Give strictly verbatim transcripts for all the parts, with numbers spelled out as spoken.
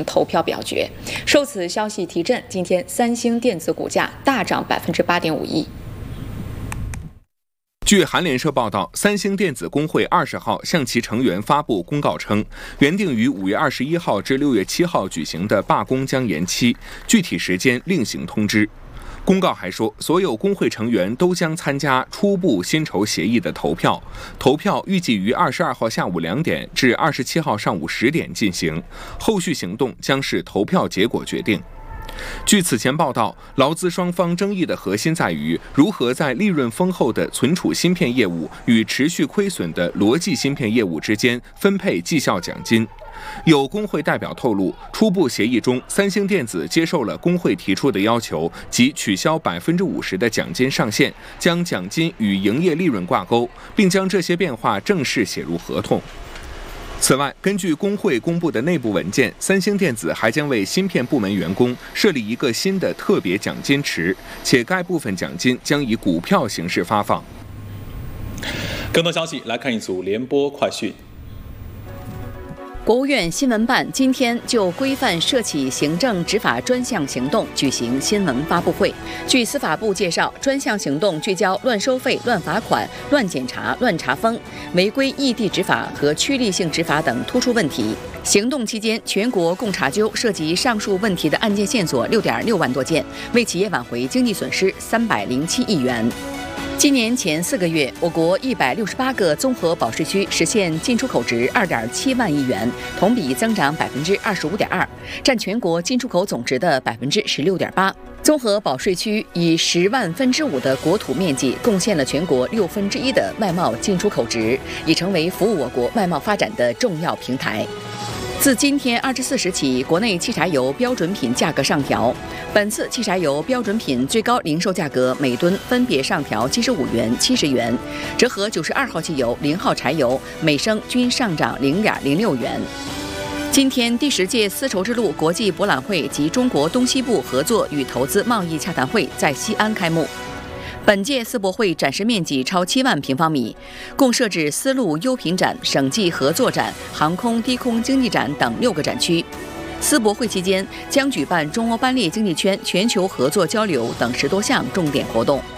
投票表决。受此消息提振，今天三星电子股价大涨百分之八点五一。 据韩联社报道，三星电子工会二十号向其成员发布公告称，原定于五月二十一号至六月七号举行的罢工将延期，具体时间另行通知。公告还说，所有工会成员都将参加初步薪酬协议的投票，投票预计于二十二号下午两点至二十七号上午十点进行，后续行动将视投票结果决定。据此前报道，劳资双方争议的核心在于如何在利润丰厚的存储芯片业务与持续亏损的逻辑芯片业务之间分配绩效奖金。有工会代表透露，初步协议中，三星电子接受了工会提出的要求，即取消百分之五十的奖金上限，将奖金与营业利润挂钩，并将这些变化正式写入合同。此外，根据工会公布的内部文件，三星电子还将为芯片部门员工设立一个新的特别奖金池，且该部分奖金将以股票形式发放。 更多消息来看一组联播快讯。 国务院新闻办今天就规范涉企行政执法专项行动举行新闻发布会。据司法部介绍，专项行动聚焦乱收费、乱罚款、乱检查、乱查封、违规异地执法和趋利性执法等突出问题。行动期间，全国共查究涉及上述问题的案件线索六点六万多件，为企业挽回经济损失三百零七亿元。今年前四个月，我国一百六十八个综合保税区实现进出口值二点七万亿元，同比增长百分之二十五点二，占全国进出口总值的百分之十六点八。综合保税区以十万分之五的国土面积，贡献了全国六分之一的外贸进出口值，已成为服务我国外贸发展的重要平台。自今天二十四时起，国内汽柴油标准品价格上调。本次汽柴油标准品最高零售价格每吨分别上调七十五元、七十元，折合九十二号汽油、零号柴油每升均上涨零点零六元。今天，第十届丝绸之路国际博览会及中国东西部合作与投资贸易洽谈会在西安开幕。本届丝博会展示面积超七万平方米，共设置丝路优品展、省际合作展、航空低空经济展等六个展区。丝博会期间将举办中欧班列经济圈全球合作交流等十多项重点活动。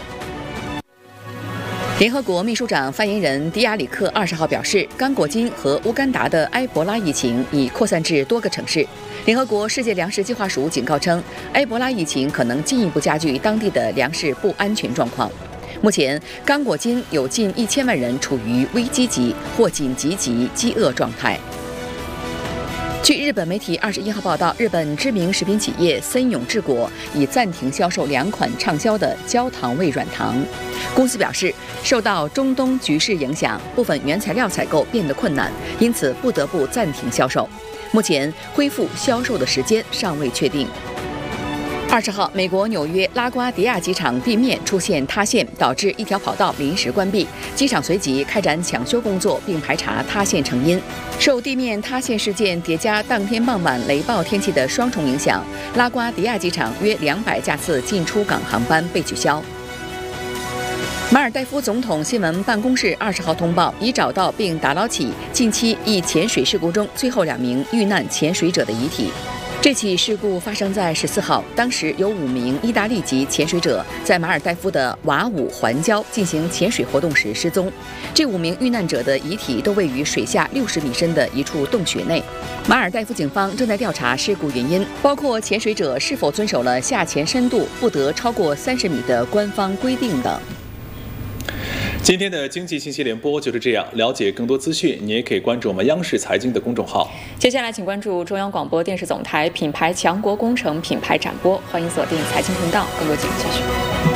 联合国秘书长发言人迪亚里克二十号表示，刚果金和乌干达的埃博拉疫情已扩散至多个城市。联合国世界粮食计划署警告称，埃博拉疫情可能进一步加剧当地的粮食不安全状况。目前，刚果金有近一千万人处于危机级或紧急级饥饿状态。据日本媒体二十一号报道，日本知名食品企业森永制果已暂停销售两款畅销的焦糖味软糖。公司表示，受到中东局势影响，部分原材料采购变得困难，因此不得不暂停销售。目前恢复销售的时间尚未确定。二十号，美国纽约拉瓜迪亚机场地面出现塌陷，导致一条跑道临时关闭，机场随即开展抢修工作，并排查塌陷成因。受地面塌陷事件叠加当天傍晚雷暴天气的双重影响，拉瓜迪亚机场约两百架次进出港航班被取消。马尔代夫总统新闻办公室二十号通报，已找到并打捞起近期一潜水事故中最后两名遇难潜水者的遗体。这起事故发生在十四号，当时有五名意大利籍潜水者在马尔代夫的瓦武环礁进行潜水活动时失踪。这五名遇难者的遗体都位于水下六十米深的一处洞穴内。马尔代夫警方正在调查事故原因，包括潜水者是否遵守了下潜深度不得超过三十米的官方规定等。 今天的经济信息联播就是这样，了解更多资讯，你也可以关注我们央视财经的公众号。 接下来请关注中央广播电视总台品牌强国工程品牌展播，欢迎锁定财经频道，更多节目继续。